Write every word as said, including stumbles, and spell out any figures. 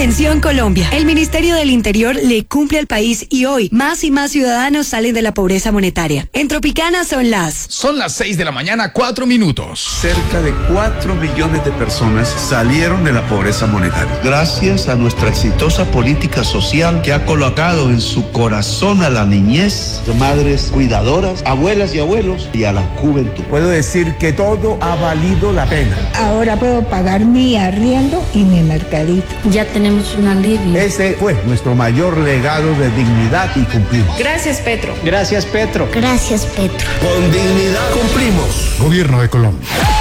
Atención Colombia, el Ministerio del Interior le cumple al país y hoy más y más ciudadanos salen de la pobreza monetaria. En Tropicana son las... Son las seis de la mañana, cuatro minutos. Cerca de cuatro millones de personas salieron de la pobreza monetaria. Gracias a nuestra exitosa política social que ha colocado en su corazón a la niñez, madres cuidadoras, abuelas y abuelos y a la juventud. Puedo decir que todo ha valido la pena. Ahora puedo pagar mi arriendo y mi mercadito. Ya tenemos un alivio. Ese fue nuestro mayor legado de dignidad y cumplimos. Gracias, Petro. Gracias, Petro. Gracias, Petro. Con dignidad cumplimos. Gobierno de Colombia.